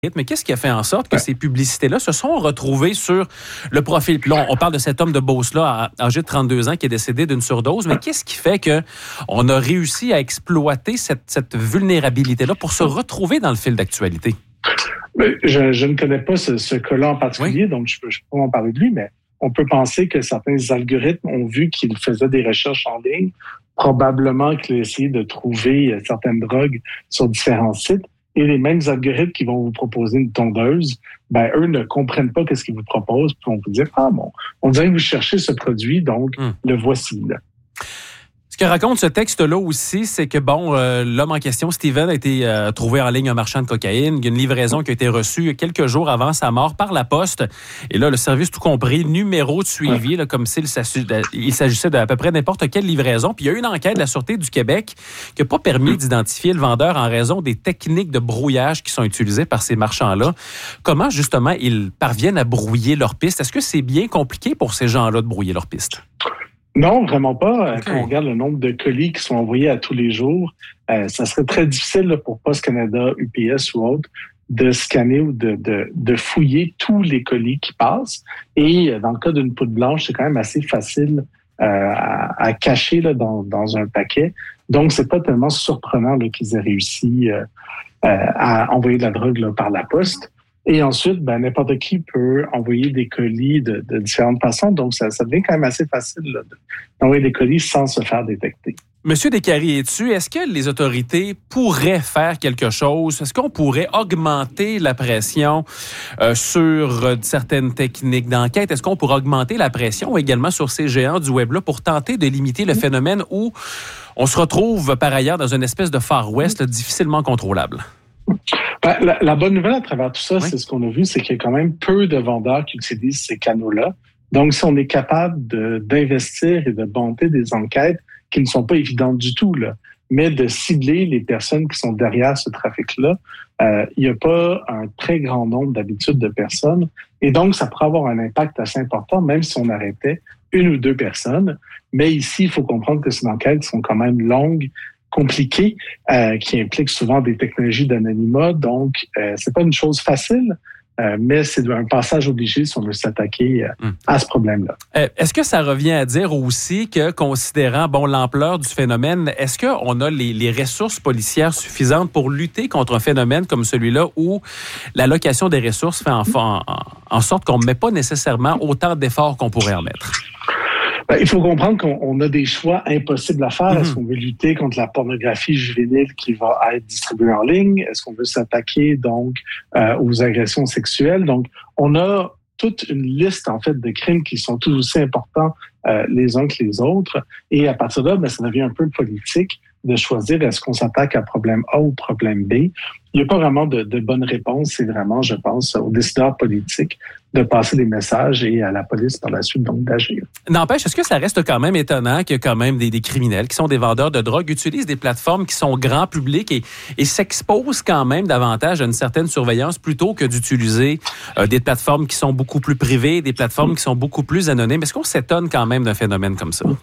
Mais qu'est-ce qui a fait en sorte que ces publicités-là se sont retrouvées sur le profil? Puis là, on parle de cet homme de Beauce-là, âgé de 32 ans, qui est décédé d'une surdose. Mais qu'est-ce qui fait qu'on a réussi à exploiter cette vulnérabilité-là pour se retrouver dans le fil d'actualité? Je ne connais pas ce cas-là en particulier, donc je peux pas en parler de lui, mais on peut penser que certains algorithmes ont vu qu'il faisait des recherches en ligne, probablement qu'il a essayé de trouver certaines drogues sur différents sites. Et les mêmes algorithmes qui vont vous proposer une tondeuse, eux ne comprennent pas qu'est-ce qu'ils vous proposent, puis vont vous dire, on dirait que vous cherchez ce produit, donc le voici, là. Ce que raconte ce texte-là aussi, c'est que, l'homme en question, Steven, a été trouvé en ligne un marchand de cocaïne. Il y a une livraison qui a été reçue quelques jours avant sa mort par la poste. Et là, le service tout compris, numéro de suivi, là, comme s'il s'agissait d'à peu près n'importe quelle livraison. Puis il y a eu une enquête de la Sûreté du Québec qui n'a pas permis d'identifier le vendeur en raison des techniques de brouillage qui sont utilisées par ces marchands-là. Comment, justement, ils parviennent à brouiller leur piste? Est-ce que c'est bien compliqué pour ces gens-là de brouiller leur piste? Non, vraiment pas. Okay. Quand on regarde le nombre de colis qui sont envoyés à tous les jours, ça serait très difficile là, pour Poste Canada, UPS ou autre de scanner ou de fouiller tous les colis qui passent. Et dans le cas d'une poudre blanche, c'est quand même assez facile à cacher là, dans un paquet. Donc, c'est pas tellement surprenant là, qu'ils aient réussi à envoyer de la drogue là, par la poste. Et ensuite, n'importe qui peut envoyer des colis de différentes façons. Donc, ça devient quand même assez facile là, d'envoyer des colis sans se faire détecter. Monsieur Descaries-Dessus, est-ce que les autorités pourraient faire quelque chose? Est-ce qu'on pourrait augmenter la pression sur certaines techniques d'enquête? Est-ce qu'on pourrait augmenter la pression également sur ces géants du web-là pour tenter de limiter le phénomène où on se retrouve par ailleurs dans une espèce de Far West là, difficilement contrôlable? La bonne nouvelle à travers tout ça, c'est ce qu'on a vu, c'est qu'il y a quand même peu de vendeurs qui utilisent ces canaux-là. Donc, si on est capable d'investir et de monter des enquêtes qui ne sont pas évidentes du tout, là, mais de cibler les personnes qui sont derrière ce trafic-là, il n'y a pas un très grand nombre d'habitudes de personnes. Et donc, ça pourrait avoir un impact assez important, même si on arrêtait une ou deux personnes. Mais ici, il faut comprendre que ces enquêtes sont quand même longues, compliquées, qui impliquent souvent des technologies d'anonymat. Donc, c'est pas une chose facile, mais c'est un passage obligé si on veut s'attaquer à ce problème-là. Est-ce que ça revient à dire aussi que, considérant l'ampleur du phénomène, est-ce qu'on a les ressources policières suffisantes pour lutter contre un phénomène comme celui-là où l'allocation des ressources fait en sorte qu'on ne met pas nécessairement autant d'efforts qu'on pourrait en mettre? Il faut comprendre qu'on a des choix impossibles à faire. Est-ce qu'on veut lutter contre la pornographie juvénile qui va être distribuée en ligne? Est-ce qu'on veut s'attaquer donc aux agressions sexuelles? Donc, on a toute une liste en fait de crimes qui sont tous aussi importants les uns que les autres. Et à partir de là, ça devient un peu politique de choisir est-ce qu'on s'attaque à problème A ou problème B. Il n'y a pas vraiment de bonne réponse. C'est vraiment, je pense, aux décideurs politiques de passer des messages et à la police par la suite donc d'agir. N'empêche, est-ce que ça reste quand même étonnant que quand même des criminels qui sont des vendeurs de drogue utilisent des plateformes qui sont grand public et s'exposent quand même davantage à une certaine surveillance plutôt que d'utiliser des plateformes qui sont beaucoup plus privées, des plateformes qui sont beaucoup plus anonymes? Est-ce qu'on s'étonne quand même d'un phénomène comme ça?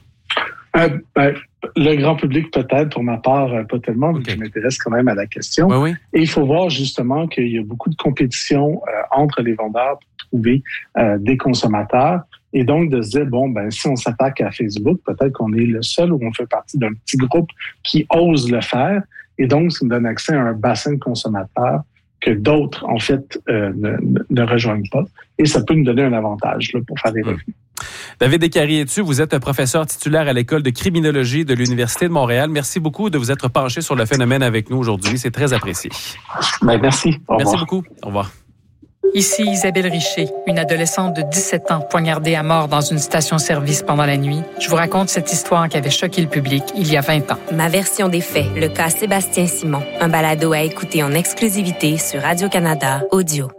Le grand public peut-être, pour ma part, pas tellement, mais je m'intéresse quand même à la question. Oui. Et il faut voir justement qu'il y a beaucoup de compétition entre les vendeurs pour trouver des consommateurs. Et donc de se dire, si on s'attaque à Facebook, peut-être qu'on est le seul ou on fait partie d'un petit groupe qui ose le faire. Et donc, ça nous donne accès à un bassin de consommateurs que d'autres, en fait, ne rejoignent pas. Et ça peut nous donner un avantage là, pour faire des revenus. David Descaries-Dessus, vous êtes professeur titulaire à l'École de criminologie de l'Université de Montréal. Merci beaucoup de vous être penché sur le phénomène avec nous aujourd'hui. C'est très apprécié. Merci. Au revoir. Merci beaucoup. Au revoir. Ici Isabelle Richer, une adolescente de 17 ans poignardée à mort dans une station-service pendant la nuit. Je vous raconte cette histoire qui avait choqué le public il y a 20 ans. Ma version des faits, le cas Sébastien Simon. Un balado à écouter en exclusivité sur Radio-Canada Audio.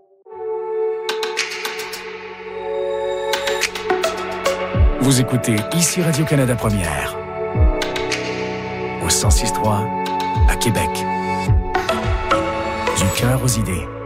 Vous écoutez ici Radio-Canada Première, au 106.3 à Québec. Du cœur aux idées.